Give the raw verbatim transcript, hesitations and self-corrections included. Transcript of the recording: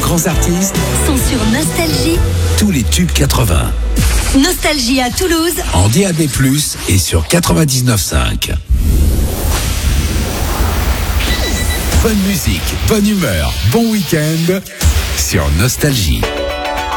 grands artistes sont sur Nostalgie. Tous les tubes quatre-vingts. Nostalgie à Toulouse. En D A B plus, et sur quatre-vingt-dix-neuf cinq. Bonne musique, bonne humeur, bon week-end sur Nostalgie.